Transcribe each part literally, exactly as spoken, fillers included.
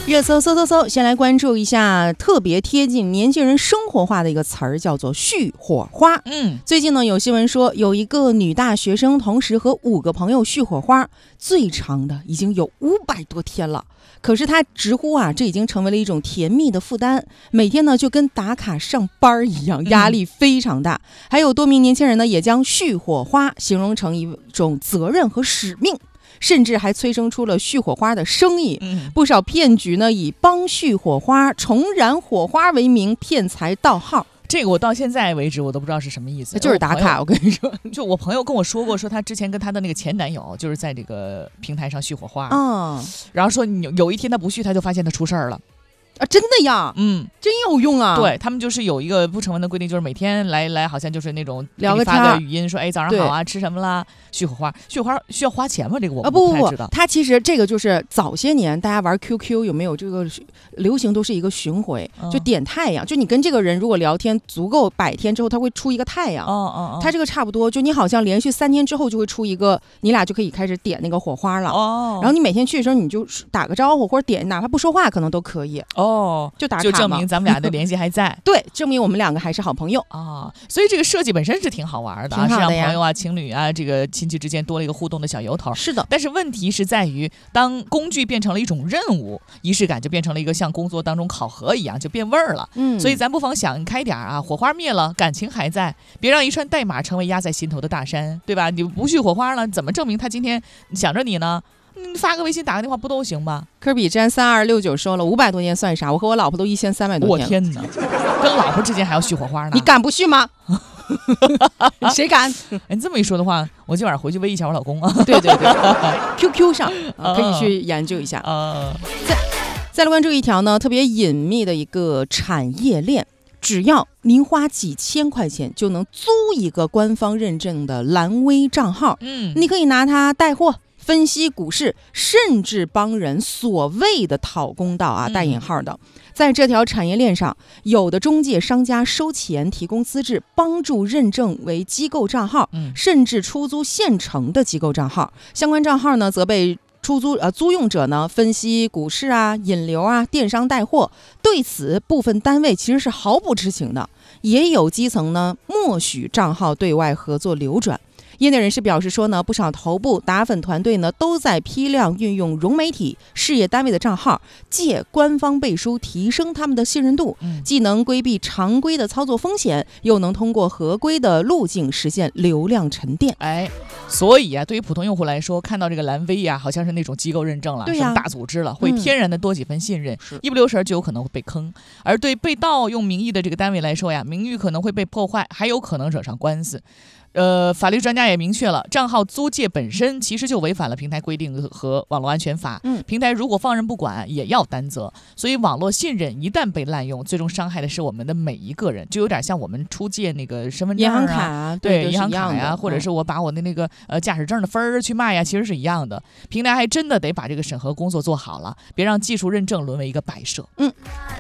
热搜搜搜搜，先来关注一下特别贴近年轻人生活化的一个词儿，叫做续火花。 嗯， 最近呢有新闻说，有一个女大学生同时和五个朋友续火花，最长的已经有五百多天了。可是她直呼啊，这已经成为了一种甜蜜的负担，每天呢就跟打卡上班一样，压力非常大。嗯、还有多名年轻人呢，也将续火花形容成一种责任和使命。甚至还催生出了续火花的生意， 嗯、 不少骗局呢以帮续火花、重燃火花为名骗财盗号。 这个我到现在为止我都不知道是什么意思， 就是打卡。我跟你说， 就我朋友跟我说过，说他之前跟他的那个前男友就是在这个平台上续火花， 嗯， 然后说有有一天他不续，他就发现他出事儿了。 啊，真的呀， 嗯， 真有用啊！ 对他们就是有一个不成文的规定，就是每天来来，好像就是那种聊个天， 发个语音说，哎，早上好啊，吃什么啦？续火花，续火花需要花钱吗？这个我啊不不不太知道。 它其实这个就是早些年大家玩 Q Q 有没有这个流行，都是一个巡回， 嗯、 就点太阳，就你跟这个人如果聊天足够百天之后，他会出一个太阳。 哦哦哦， 它这个差不多，就你好像连续三天之后就会出一个，你俩就可以开始点那个火花了。 哦， 然后你每天去的时候，你就打个招呼或者点，哪怕不说话可能都可以。 哦， 就打卡。 就证明咱们俩的联系还在。 对，证明我们两个还是好朋友啊、哦。所以这个设计本身是挺好玩的， 挺好的呀， 是让朋友啊、情侣啊、这个亲戚之间多了一个互动的小由头。 是的， 但是问题是在于，当工具变成了一种任务，仪式感就变成了一个像工作当中考核一样，就变味儿了。 嗯， 所以咱不妨想开点啊，火花灭了，感情还在，别让一串代码成为压在心头的大山，对吧？你不续火花了，怎么证明他今天想着你呢？你发个微信打个电话不都行吗？ 科比詹三二六九说了，五百多天算啥？我和我老婆都一千三百多天。 我天哪，跟老婆之间还要续火花呢？ 你敢不续吗？谁敢？ 哎，你这么一说的话，我今晚上回去微一下我老公啊。 对对对，Q Q 上、啊、可以去研究一下。 啊， 再再来关注一条呢，特别隐秘的一个产业链。只要您花几千块钱就能租一个官方认证的蓝微账号， 嗯， 你可以拿它带货、分析股市，甚至帮人所谓的讨公道啊，带引号的。在这条产业链上，有的中介商家收钱提供资质，帮助认证为机构账号，甚至出租现成的机构账号。相关账号呢，则被出租呃租用者呢分析股市啊、引流啊、电商带货，对此部分单位其实是毫不知情的，也有基层呢默许账号对外合作流转。业内人士表示说呢，不少头部打粉团队呢都在批量运用融媒体事业单位的账号，借官方背书提升他们的信任度，既能规避常规的操作风险，又能通过合规的路径实现流量沉淀。 哎，所以啊，对于普通用户来说，看到这个蓝微啊，好像是那种机构认证了， 对呀、 什么大组织了，会天然的多几分信任， 嗯、 一不留神就有可能会被坑。而对被盗用名义的这个单位来说呀，名誉可能会被破坏，还有可能惹上官司。呃，法律专家也明确了，账号租借本身其实就违反了平台规定和网络安全法。 嗯， 平台如果放任不管，也要担责。所以网络信任一旦被滥用，最终伤害的是我们的每一个人，就有点像我们出借那个身份证、啊、 银行卡啊， 对， 对银行卡呀、啊， 嗯、 或者是我把我的那个呃驾驶证的分儿去卖呀，其实是一样的。平台还真的得把这个审核工作做好了，别让技术认证沦为一个摆设。 嗯。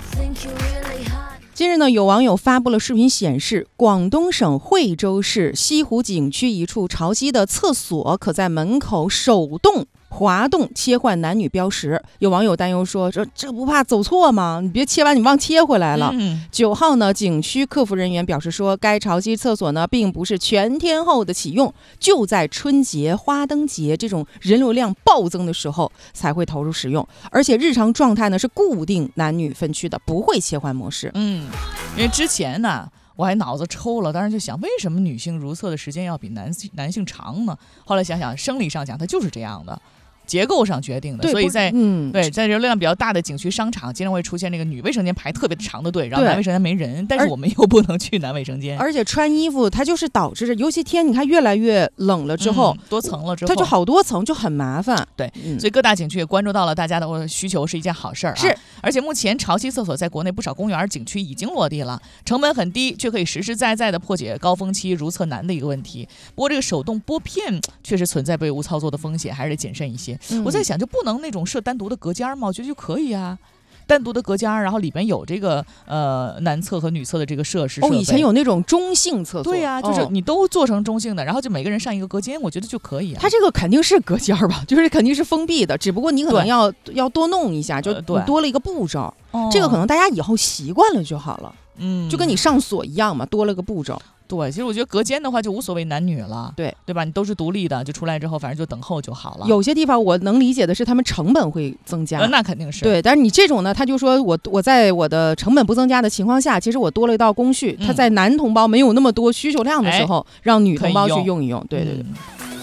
近日呢，有网友发布了视频显示，广东省惠州市西湖景区一处潮汐的厕所可在门口手动滑动切换男女标识。有网友担忧说，这这不怕走错吗？你别切完你忘切回来了。九、嗯、号呢，景区客服人员表示说，该潮汐厕所呢并不是全天候的启用，就在春节、花灯节这种人流量暴增的时候才会投入使用，而且日常状态呢是固定男女分区的，不会切换模式。 嗯，因为之前呢，我还脑子抽了，当时就想，为什么女性如厕的时间要比男性男性长呢？后来想想，生理上讲，它就是这样的。结构上决定的，所以在嗯对在人流量比较大的景区商场，经常会出现那个女卫生间排特别长的队，然后男卫生间没人，但是我们又不能去男卫生间。 而且穿衣服它就是导致，尤其天你看越来越冷了之后， 嗯、多层了之后， 它就好多层就很麻烦。 对、嗯，所以各大景区也关注到了大家的需求，是一件好事儿、啊。 是， 而且目前潮汐厕所在国内不少公园景区已经落地了，成本很低，却可以实实在在的破解高峰期如厕难的一个问题。不过这个手动拨片确实存在被误操作的风险，还是得谨慎一些。嗯、我在想就。不能那种设单独的隔间吗？我觉得就可以啊。 单独的隔间，然后里边有这个呃男厕和女厕的这个设施。 哦，以前有那种中性厕所。 对呀、啊，就是你都做成中性的，然后就每个人上一个隔间，我觉得就可以啊。 它这个肯定是隔间吧，就是肯定是封闭的，只不过你可能要要多弄一下，就你多了一个步骤。 呃、 这个可能大家以后习惯了就好了。 嗯， 就跟你上锁一样嘛，多了个步骤。 对，其实我觉得隔间的话就无所谓男女了， 对对吧？你都是独立的，就出来之后反正就等候就好了。 有些地方我能理解的是他们成本会增加， 呃、那肯定是对。但是你这种呢，他就说我我在我的成本不增加的情况下，其实我多了一道工序，他、嗯、在男同胞没有那么多需求量的时候，哎、让女同胞去用一用。对对对。嗯、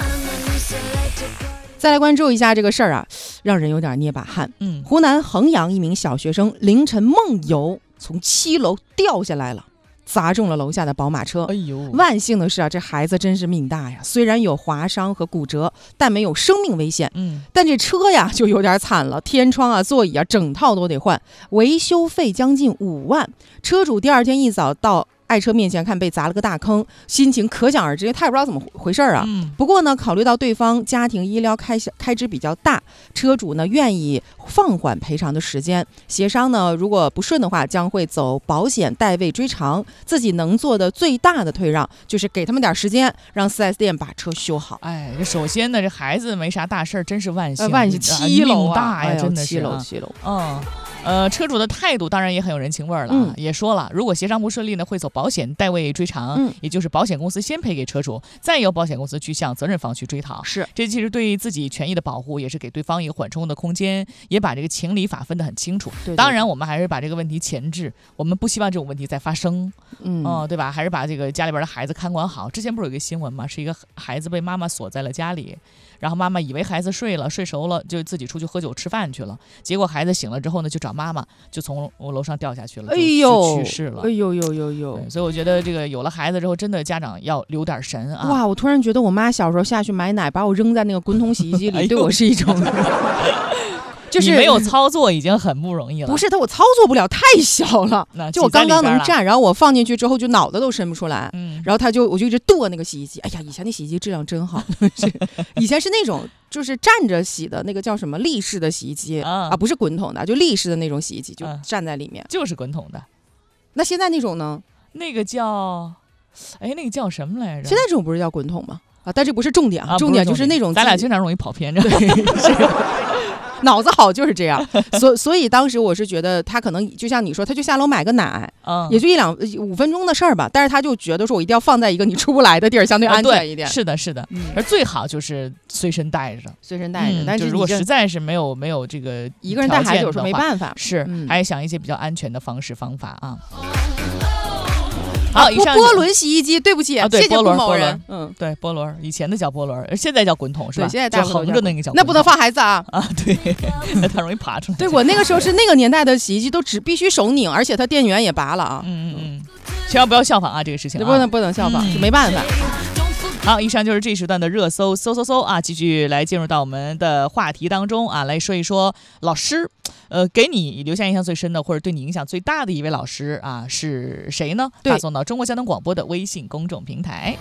再来关注一下这个事儿啊，让人有点捏把汗。 嗯， 湖南衡阳一名小学生凌晨梦游从七楼掉下来了。砸中了楼下的宝马车， 哎呦！ 万幸的是啊，这孩子真是命大呀！虽然有划伤和骨折，但没有生命危险。 嗯， 但这车呀就有点惨了，天窗啊、座椅啊，整套都得换，维修费将近五万。车主第二天一早到爱车面前看被砸了个大坑，心情可想而知，因为他也不知道怎么回事啊。 嗯、 不过呢，考虑到对方家庭医疗开开支比较大，车主呢愿意放缓赔偿的时间，协商呢如果不顺的话，将会走保险代位追偿。自己能做的最大的退让，就是给他们点时间，让 四 S 店把车修好。 哎，这首先呢，这孩子没啥大事儿，真是万幸， 呃、万幸，七楼啊，大呀， 哎、 真的是、啊、 七楼，七楼， 嗯。呃，车主的态度当然也很有人情味了、 嗯， 也说了，如果协商不顺利呢，会走保险代位追偿、 嗯， 也就是保险公司先赔给车主，再由保险公司去向责任方去追讨。 是， 这其实对于自己权益的保护，也是给对方一个缓冲的空间，也把这个情理法分得很清楚。 对对， 当然，我们还是把这个问题前置，我们不希望这种问题再发生， 嗯， 呃、对吧？还是把这个家里边的孩子看管好。之前不是有一个新闻吗？是一个孩子被妈妈锁在了家里。然后妈妈以为孩子睡了，睡熟了，就自己出去喝酒吃饭去了。结果孩子醒了之后呢，就找妈妈，就从楼上掉下去了， 哎呦， 去世了。 哎呦呦呦呦！ 所以我觉得这个有了孩子之后，真的家长要留点神啊！ 哇，我突然觉得我妈小时候下去买奶，把我扔在那个滚筒洗衣机里，哎、对我是一种。就是你没有操作已经很不容易了。 不是，他我操作不了，太小了。就我刚刚能站，然后我放进去之后就脑袋都伸不出来。 嗯， 然后他就我就一直跺那个洗衣机。哎呀，以前那洗衣机质量真好，是以前是那种就是站着洗的那个叫什么立式的洗衣机、 嗯、 啊，不是滚筒的，就立式的那种洗衣机，就站在里面， 嗯、就是滚筒的。 那现在那种呢？ 那个叫，哎，那个叫什么来着？ 现在这种不是叫滚筒吗？啊，但这不是重点啊， 重点就是那种咱俩经常容易跑偏，对， 是。脑子好就是这样，所所以当时我是觉得他可能就像你说，他就下楼买个奶， 嗯， 也就一两五分钟的事儿吧。但是他就觉得说我一定要放在一个你出不来的地儿，相对安全一点。 啊、是的，是的， 嗯、 而最好就是随身带着， 随身带着。 嗯、 但是如果实在是没有没有这个一个人带孩子有时候没办法， 是、 嗯、 还想一些比较安全的方式方法啊。好，以上波轮洗衣机，对不起， 啊、对谢谢顾某人。 嗯，对，波轮，以前的叫波轮，现在叫滚筒是吧？ 对，现在大就横着那个叫滚筒， 那不能放孩子啊！ 啊，对，那他容易爬出来。 对，我那个时候是那个年代的洗衣机都只必须手拧，而且它电源也拔了啊。 嗯嗯嗯，千万不要效仿啊，这个事情、啊。 不能不能效仿， 嗯、 是没办法。 好，以上就是这一时段的热搜，搜搜搜啊！继续来进入到我们的话题当中啊，来说一说老师，呃，给你留下印象最深的或者对你影响最大的一位老师啊是谁呢？发送到中国交通广播的微信公众平台。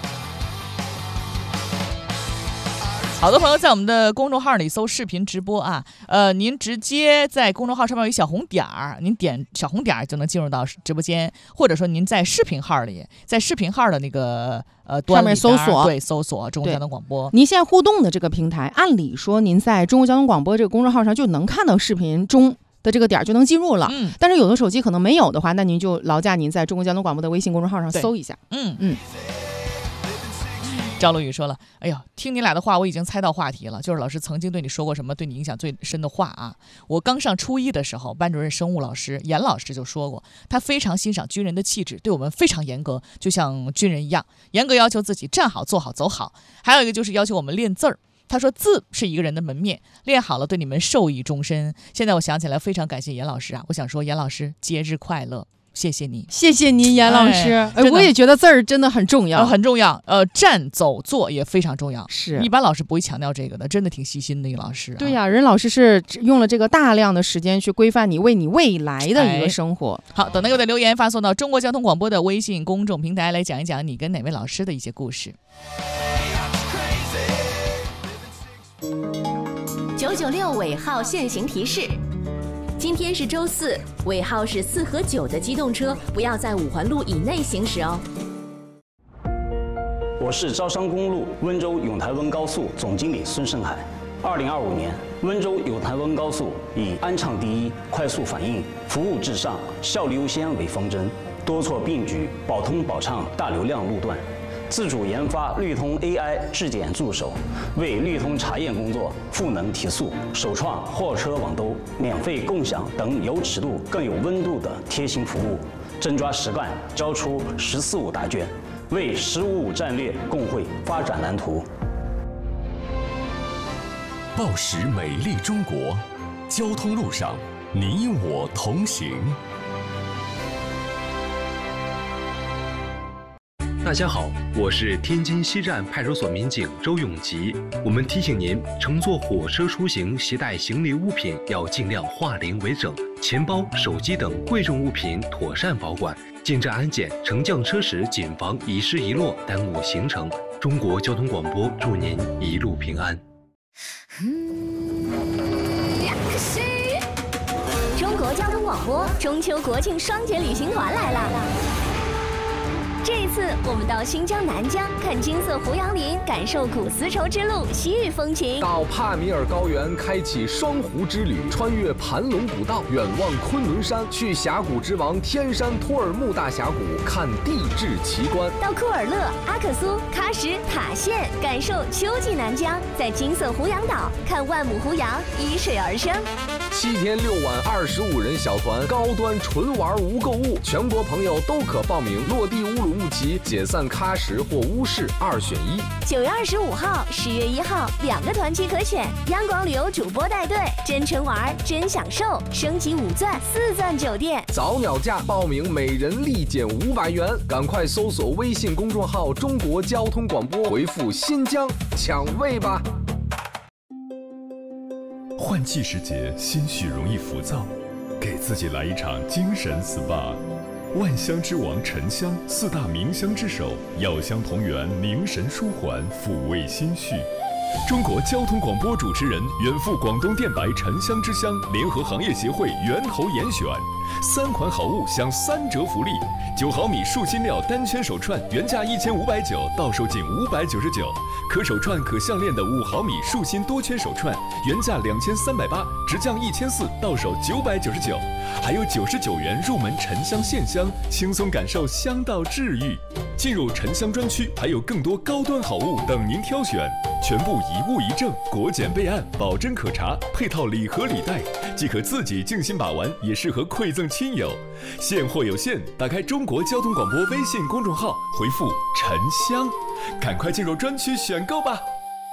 好多朋友在我们的公众号里搜视频直播啊，呃，您直接在公众号上面有一小红点儿，您点小红点儿就能进入到直播间，或者说您在视频号里，在视频号的那个呃端上面搜索， 对，搜索中国交通广播。 您现在互动的这个平台，按理说您在中国交通广播这个公众号上就能看到视频中的这个点就能进入了， 嗯， 但是有的手机可能没有的话，那您就劳驾您在中国交通广播的微信公众号上搜一下， 嗯嗯。 赵露雨说了，哎呦，听你俩的话我已经猜到话题了，就是老师曾经对你说过什么对你影响最深的话啊。我刚上初一的时候，班主任生物老师严老师就说过，他非常欣赏军人的气质，对我们非常严格，就像军人一样，严格要求自己站好坐好走好。还有一个就是要求我们练字儿，他说字是一个人的门面，练好了对你们受益终身。现在我想起来非常感谢严老师啊，我想说严老师节日快乐，谢谢你， 谢谢您，严老师。哎，哎我也觉得字儿真的很重要， 呃、很重要。呃，站走坐也非常重要。 是， 一般老师不会强调这个的，真的挺细心的一个老师、啊。 对呀、啊，任老师是用了这个大量的时间去规范你，为你未来的一个生活。 哎、好，等待各位的留言发送到中国交通广播的微信公众平台，来讲一讲你跟哪位老师的一些故事。 九九六尾号限行提示。 今天是周四，尾号是四和九的机动车不要在五环路以内行驶哦。 我是招商公路温州永台温高速总经理孙胜海。二零二五年，温州永台温高速以安畅第一、快速反应、服务至上、效率优先为方针，多措并举，保通保畅大流量路段，自主研发绿通 A I 质检助手，为绿通查验工作赋能提速，首创货车网兜、免费共享等有尺度更有温度的贴心服务，真抓实干，交出“十四五”答卷，为“十五五”战略共绘发展蓝图。 报时美丽中国，交通路上你我同行。 大家好，我是天津西站派出所民警周永吉。我们提醒您，乘坐火车出行携带行李物品要尽量化零为整，钱包、手机等贵重物品妥善保管。进站安检、乘降车时谨防遗失遗落，耽误行程。中国交通广播祝您一路平安。 中国交通广播中秋国庆双节旅行团来了。这一次，我们到新疆南疆看金色胡杨林，感受古丝绸之路西域风情； 到帕米尔高原开启双湖之旅，穿越盘龙古道，远望昆仑山；去峡谷之王天山托尔木大峡谷看地质奇观； 到库尔勒、阿克苏、喀什、塔县，感受秋季南疆；在金色胡杨岛看万亩胡杨依水而生。 七天六晚二十五人小团，高端纯玩无购物，全国朋友都可报名。落地乌鲁木齐，解散喀什或乌市，二选一。 九月二十五号、十月一号两个团期可选，央广旅游主播带队，真纯玩真享受，升级五钻四钻酒店， 早鸟价报名每人立减五百元，赶快搜索微信公众号中国交通广播，回复新疆抢位吧。 换季时节，心绪容易浮躁，给自己来一场精神 S P A。万香之王沉香，四大名香之首，药香同源，凝神舒缓，抚慰心绪。中国交通广播主持人，远赴广东电白沉香之乡，联合行业协会源头严选，三款好物享三折福利：九毫米树心料单圈手串原价一千五百九，到手仅五百九十九；可手串可项链的五毫米树心多圈手串原价两千三百八，直降一千四，到手九百九十九。还有九十九元入门沉香线香，轻松感受香道治愈。进入沉香专区，还有更多高端好物等您挑选，全部一物一证，国检备案，保真可查，配套礼盒礼袋，既可自己静心把玩，也适合馈赠亲友。现货有限，打开中国交通广播微信公众号，回复沉香，赶快进入专区选购吧。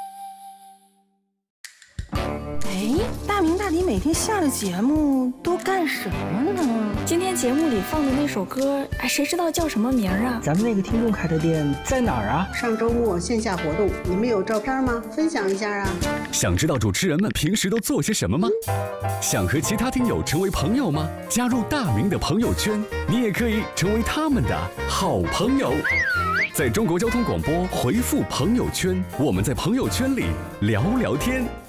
哎，大明大迪每天下了节目都干什么呢？ 今天节目里放的那首歌，哎，谁知道叫什么名啊？ 咱们那个听众开的店在哪儿啊？ 上周末线下活动，你们有照片吗？分享一下啊！ 想知道主持人们平时都做些什么吗？想和其他听友成为朋友吗？加入大明的朋友圈，你也可以成为他们的好朋友。在中国交通广播回复朋友圈，我们在朋友圈里聊聊天。